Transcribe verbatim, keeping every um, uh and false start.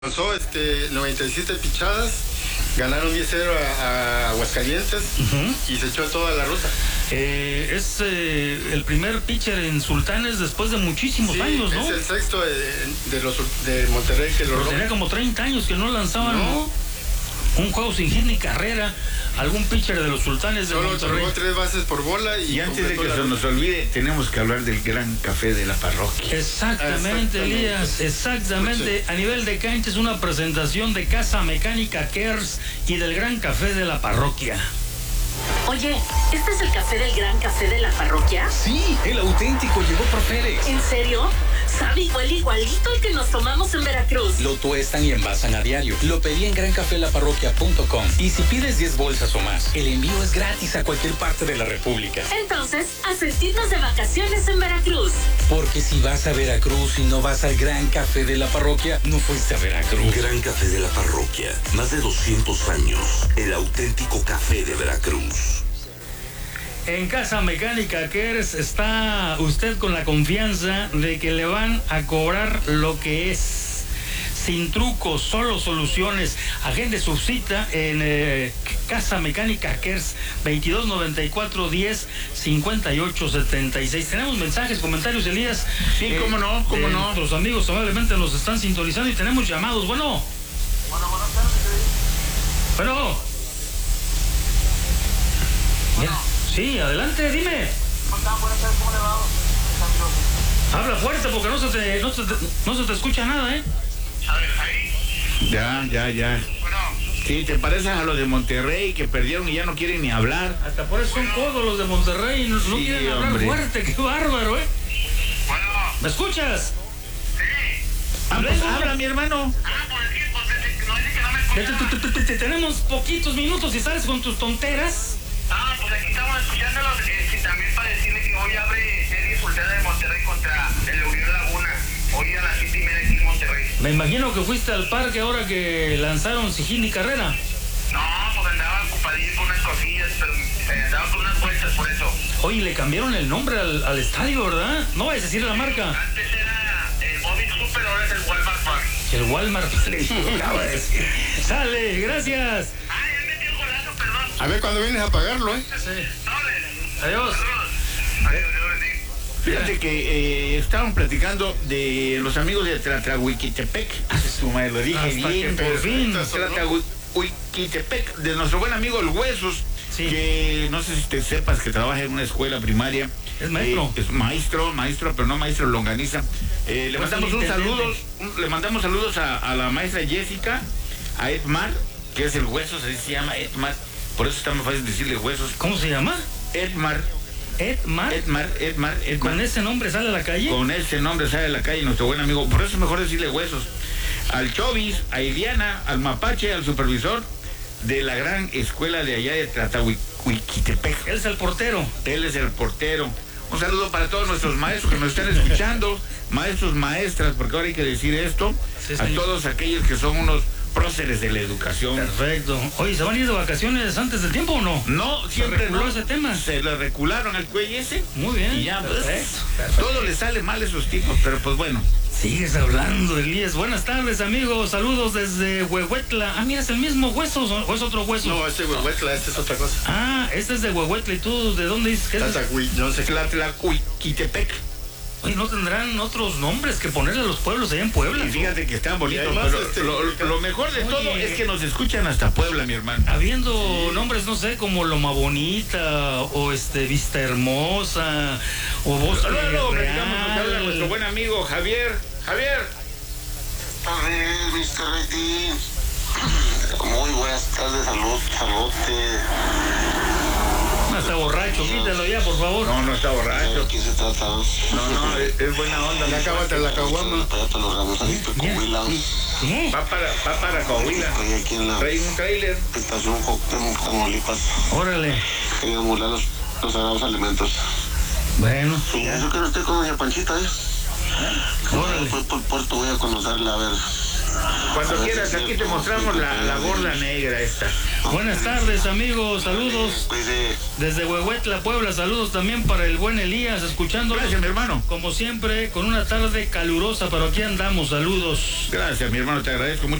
Lanzó este, noventa y siete pichadas, ganaron diez cero a, a Aguascalientes uh-huh. y se echó toda la ruta. Eh, es eh, el primer pitcher en Sultanes después de muchísimos sí, años, ¿no? Es el sexto de, de, los, de Monterrey que lo Pero tenía como treinta años que no lanzaban no. un juego sin hit ni carrera. Algún pitcher de los Sultanes de Solo Monterrey. Solo tres bases por bola. Y, y antes de que se nos olvide, tenemos que hablar del gran café de la parroquia. Exactamente, Exactamente. Elías, exactamente. Escuche. A nivel de cancha es una presentación de Casa Mecánica Kers y del gran café de la parroquia. Oye, ¿este es el café del gran café de la parroquia? Sí, el auténtico llegó por Fédex. ¿En serio? Sabe igual igualito el que nos tomamos en Veracruz. Lo tuestan y envasan a diario. Lo pedí en gran café la parroquia punto com. Y si pides diez bolsas o más, el envío es gratis a cualquier parte de la República. Entonces, a sentirnos de vacaciones en Veracruz. Porque si vas a Veracruz y no vas al gran café de la parroquia, no fuiste a Veracruz. Gran café de la parroquia. Más de doscientos años. El auténtico café de Veracruz. En Casa Mecánica Kers está usted con la confianza de que le van a cobrar lo que es, sin trucos, solo soluciones. Agende su cita en eh, Casa Mecánica Kers, veintidós noventa y cuatro diez cincuenta y ocho setenta y seis. Tenemos mensajes, comentarios, Elías. Sí, eh, cómo no, cómo no. Nuestros amigos probablemente nos están sintonizando y tenemos llamados. Bueno. Bueno, buenas tardes. Bueno. Mira. Sí, adelante, dime. ¿Cómo están? Buenas tardes, ¿cómo le va? Habla fuerte porque no se te, no se te, no se te escucha nada, ¿eh? A ver, ahí. Ya, ya, ya. Bueno. Sí, te pareces a los de Monterrey que perdieron y ya no quieren ni hablar. Hasta por eso son codos los de Monterrey, no, no sí, quieren hablar hombre. fuerte, qué bárbaro, ¿eh? Bueno. ¿Me escuchas? Sí. Ah, pues habla, mi hermano. Ah, pues es que, pues, es que no dice que no me escucha. Te, te, te, te, tenemos poquitos minutos y sales con tus tonteras. Ah, pues aquí estamos escuchándolos, eh, también para decirle que hoy abre serie Sultana de Monterrey contra el Unión Laguna, hoy a las siete y media aquí en Monterrey. Me imagino que fuiste al parque ahora que lanzaron Sigil y Carrera. No, pues andaba ocupadillo con unas cosillas, pero eh, andaba con unas vueltas por eso. Oye, le cambiaron el nombre al, al estadio, ¿verdad? No vayas a decir la marca. Antes era el Móvil Super, ahora es el Walmart Park. El Walmart, le acaba de decir. Sale, gracias. Ah, ya metí un golazo, perdón. A ver cuando vienes a pagarlo, ¿eh? Sí. No, Adiós. Adiós, adiós. Fíjate que eh, estaban platicando de los amigos de Tlatlahuiquitepec. Su madre, lo dije Hasta bien. que por fin. Tlatlahuiquitepec, de nuestro buen amigo el Huesos, sí. que no sé si te sepas que trabaja en una escuela primaria. Es maestro. Eh, es maestro, maestro, pero no maestro longaniza. Eh, le Pues mandamos un intendente. saludos, un, le mandamos saludos a, a la maestra Jessica, a Edmar, que es el Huesos, así se llama Edmar. Por eso está muy fácil decirle Huesos. ¿Cómo se llama? Edmar. Edmar. Edmar, Edmar, Edmar. ¿Con ese nombre sale a la calle? Con ese nombre sale a la calle nuestro buen amigo. Por eso es mejor decirle Huesos. Al Chovis, a Iliana, al Mapache, al supervisor de la gran escuela de allá de Tlatlahuiquitepec. Él es el portero. Él es el portero. Un saludo para todos nuestros maestros que nos están escuchando, maestros, maestras, porque ahora hay que decir esto, sí, a todos aquellos que son unos próceres de la educación. Perfecto. Oye, ¿se van a ir de vacaciones antes del tiempo o no? No, siempre reculó no. ese tema. Se le recularon al cuello ese. Muy bien. Y ya, perfecto, pues, perfecto. todo le sale mal a esos tipos, pero pues bueno. Sigues hablando, Elías. Buenas tardes, amigos. Saludos desde Huehuetla. Ah, mira, es el mismo hueso o es otro hueso. No, este es Huehuetla, este es otra cosa. Ah, este es de Huehuetla. ¿Y tú de dónde dices que es? Tlatlahui, no sé qué. Tlatlahuiquitepec. Oye, ¿no tendrán otros nombres que ponerle a los pueblos allá en Puebla? Y fíjate que están bonitos, además, pero este, lo, lo mejor de oye, todo es que nos escuchan hasta Puebla, mi hermano. Habiendo sí. nombres, no sé, como Loma Bonita, o este Vista Hermosa, o Bosque Luego, luego platicamos, nos habla Real. nuestro buen amigo Javier. Javier. Tardes, mister Rating. Muy buenas tardes, salud, saludote. No está borracho, quítalo ya, por favor. No, no está borracho. ¿De qué se trata? No, no, es, es buena onda. Ya acábate la caguama. Para para los ramos de Coahuila. ¿Qué? Va para, va para Coahuila. Estoy aquí en la Trae un trailer. estación Cuauhtémoc, Tamaulipas. Órale. Quería emular los, los sagrados alimentos. Bueno. Y eso que no estoy con doña Panchita, ¿eh? Órale. Fue por Puerto, voy a conocerla, a ver Cuando quieras, aquí te mostramos la, la gorda negra esta. Buenas tardes, amigos, saludos. Desde Huehuetla, Puebla, saludos también para el buen Elías, escuchando. Gracias, mi hermano. Como siempre, con una tarde calurosa, pero aquí andamos, saludos. Gracias, mi hermano, te agradezco mucho.